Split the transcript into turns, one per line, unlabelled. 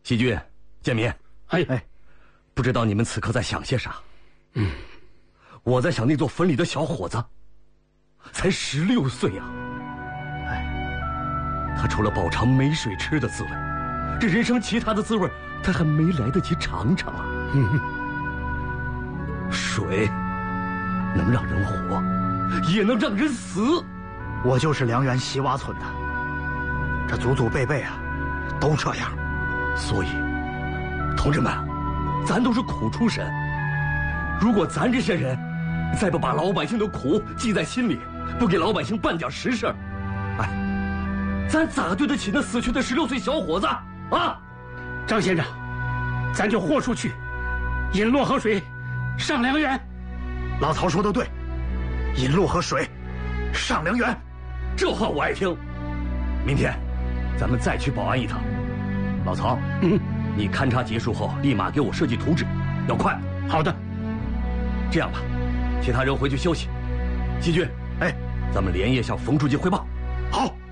细菌、建民，
哎，
不知道你们此刻在想些啥？我在想那座坟里的小伙子，才16岁呀。他除了饱尝没水吃的滋味，这人生其他的滋味，他还没来得及尝尝啊。水能让人活，也能让人死。
我就是梁园西洼村的，这祖祖辈辈啊，都这样。
所以，同志们，咱都是苦出身。如果咱这些人再不把老百姓的苦记在心里，不给老百姓办点实事，咱咋对得起那死去的16岁小伙子啊？
张先生，咱就豁出去，引洛河水上梁园。
老曹说的对，引洛河水上梁园。
这话我爱听。明天咱们再去保安一趟。老曹，你勘察结束后立马给我设计图纸，要快。
好的。
这样吧，其他人回去休息。细菌，咱们连夜向冯书记汇报。
好。